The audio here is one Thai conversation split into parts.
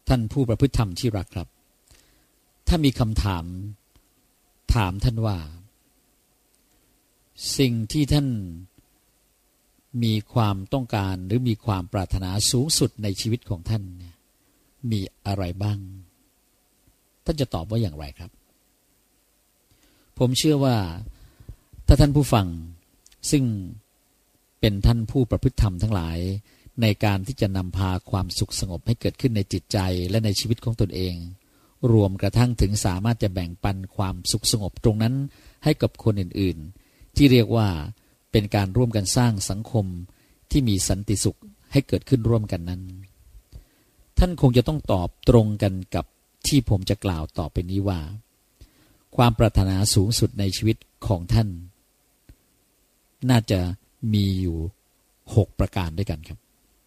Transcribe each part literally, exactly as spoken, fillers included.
ท่านผู้ประพฤติธรรมที่รักครับถ้ามีคำถามถามท่านว่าสิ่งที่ท่านมีความต้องการหรือมีความปรารถนาสูงสุดในชีวิตของท่านมีอะไรบ้างท่านจะตอบว่าอย่างไรครับผมเชื่อว่าถ้าท่านผู้ฟังซึ่งเป็นท่านผู้ประพฤติธรรมทั้งหลายในการที่จะนำพาความสุขสงบให้เกิดขึ้นในจิตใจและในชีวิตของตนเองรวมกระทั่งถึงสามารถจะแบ่งปันความสุขสงบตรงนั้นให้กับคนอื่นๆที่เรียกว่าเป็นการร่วมกันสร้างสังคมที่มีสันติสุขให้เกิดขึ้นร่วมกันนั้นท่านคงจะต้องตอบตรงกันกับที่ผมจะกล่าวต่อไปนี้ว่าความปรารถนาสูงสุดในชีวิตของท่านน่าจะมีอยู่หกประการด้วยกันครับ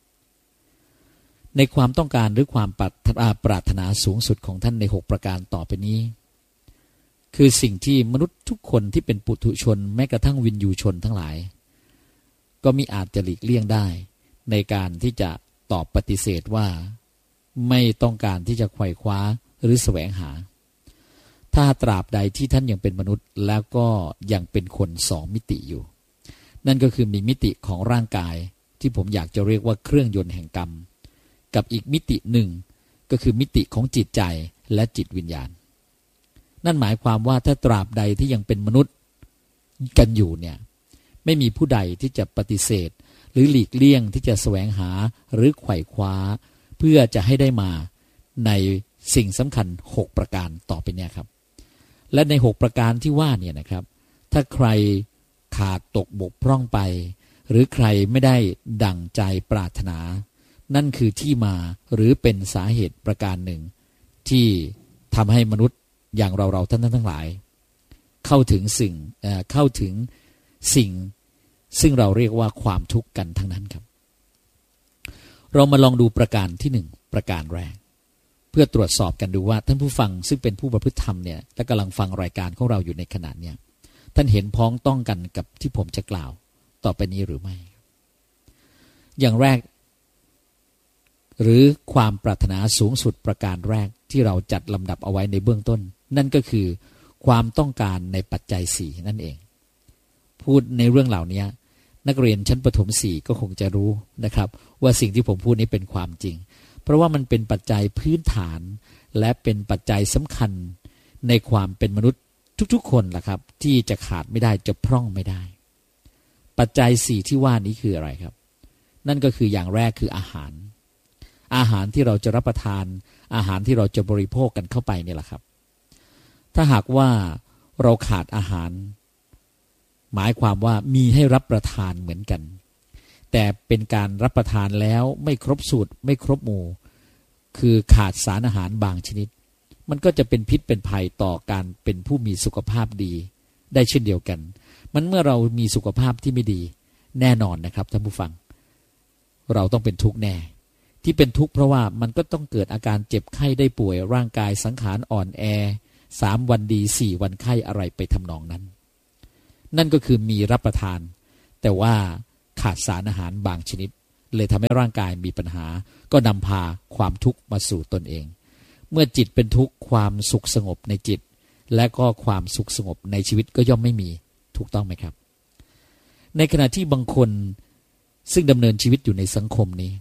ในความต้องการหรือความปรารถนาสูงสุดของท่านในหกประการต่อไปนี้คือสิ่งที่มนุษย์ทุกคนที่เป็นปุถุชนแม้กระทั่งวินยูชนทั้งหลายก็มิอาจจะหลีกเลี่ยงได้ในการที่จะตอบปฏิเสธว่าไม่ต้องการที่จะไขว่คว้าหรือแสวงหาถ้าตราบใดที่ท่านยังเป็นมนุษย์แล้วก็ยังเป็นคนสองมิติอยู่นั่นก็คือมีมิติของร่างกายที่ผมอยากจะเรียกว่าเครื่องยนต์แห่งกรรมกับอีกมิติหนึ่งก็คือมิติของจิตใจและจิตวิญญาณนั่นหมายความว่าถ้าตราบใดที่ยังเป็นมนุษย์กันอยู่เนี่ยไม่มีผู้ใดที่จะปฏิเสธหรือหลีกเลี่ยงที่จะแสวงหาหรือไขว่คว้าเพื่อจะให้ได้มาในสิ่งสำคัญหกประการต่อไปเนี่ยครับและในหกประการที่ว่าเนี่ยนะครับถ้าใครขาดตกบกพร่องไปหรือใครไม่ได้ดั่งใจปรารถนานั่นคือที่มาหรือเป็นสาเหตุประการหนึ่งที่ทำให้มนุษย์อย่างเราเราท่านทั้งหลายเข้าถึงสิ่งเอ่อเข้าถึงสิ่งซึ่งเราเรียกว่าความทุกข์กันทั้งนั้นครับเรามาลองดูประการที่หนึ่งประการแรกเพื่อตรวจสอบกันดูว่าท่านผู้ฟังซึ่งเป็นผู้ประพฤติธรรมเนี่ยและกำลังฟังรายการของเราอยู่ในขณะนี้ท่านเห็นพ้องต้องกันกับที่ผมจะกล่าวต่อไปนี้หรือไม่อย่างแรกหรือความปรารถนาสูงสุดประการแรกที่เราจัดลำดับเอาไว้ในเบื้องต้นนั่นก็คือความต้องการในปัจจัยสี่นั่นเองพูดในเรื่องเหล่านี้นักเรียนชั้นประถมสี่ก็คงจะรู้นะครับว่าสิ่งที่ผมพูดนี้เป็นความจริงเพราะว่ามันเป็นปัจจัยพื้นฐานและเป็นปัจจัยสำคัญในความเป็นมนุษย์ทุกๆคนล่ะครับที่จะขาดไม่ได้จะพร่องไม่ได้ปัจจัยสี่ที่ว่านี้คืออะไรครับนั่นก็คืออย่างแรกคืออาหารอาหารที่เราจะรับประทานอาหารที่เราจะบริโภคกันเข้าไปนี่แหละครับถ้าหากว่าเราขาดอาหารหมายความว่ามีให้รับประทานเหมือนกันแต่เป็นการรับประทานแล้วไม่ครบสูตรไม่ครบหมู่คือขาดสารอาหารบางชนิดมันก็จะเป็นพิษเป็นภัยต่อการเป็นผู้มีสุขภาพดีได้เช่นเดียวกันมันเมื่อเรามีสุขภาพที่ไม่ดีแน่นอนนะครับท่านผู้ฟังเราต้องเป็นทุกข์แน่ที่เป็นทุกข์เพราะว่ามันก็ต้องเกิดอาการเจ็บไข้ได้ป่วยร่างกายสังขารอ่อนแอสามวันดีสี่วันไข้อะไรไปทำนองนั้นนั่นก็คือมีรับประทานแต่ว่าขาดสารอาหารบางชนิดเลยทำให้ร่างกายมีปัญหาก็นำพาความทุกข์มาสู่ตนเองเมื่อจิตเป็นทุกข์ความสุขสงบในจิตและก็ความสุขสงบในชีวิตก็ย่อมไม่มีถูกต้องไหมครับในขณะที่บางคนซึ่งดำเนินชีวิตอยู่ในสังคมนี้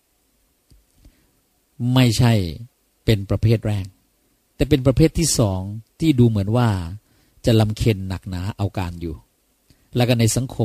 ไม่ใช่เป็นประเภทแรกแต่เป็นประเภทที่สองที่ดูเหมือนว่าจะลำเค็ญหนักหนาเอาการอยู่และก็ในสังคม